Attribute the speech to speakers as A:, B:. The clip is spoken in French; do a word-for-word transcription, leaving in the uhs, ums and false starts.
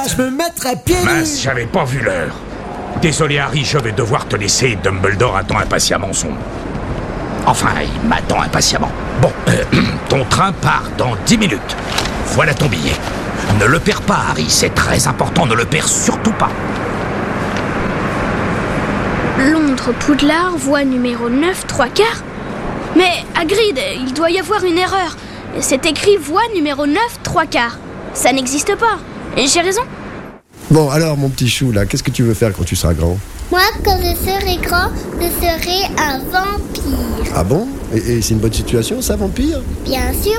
A: je me mettrai pieds nus.
B: Mince, j'avais pas vu l'heure. Désolé Harry, je vais devoir te laisser. Dumbledore attend impatiemment son... Enfin, il m'attend impatiemment. Bon, euh, ton train part dans dix minutes. Voilà ton billet. Ne le perds pas, Harry, c'est très important, ne le perds surtout pas.
C: Londres, Poudlard, voie numéro neuf, trois quarts. Mais Hagrid, il doit y avoir une erreur. C'est écrit voie numéro neuf, trois quarts. Ça n'existe pas. Et j'ai raison.
D: Bon, alors, mon petit chou, là, qu'est-ce que tu veux faire quand tu seras grand?
E: Moi, quand je serai grand, je serai un vampire.
D: Ah bon? Et, et c'est une bonne situation, ça, vampire?
E: Bien sûr.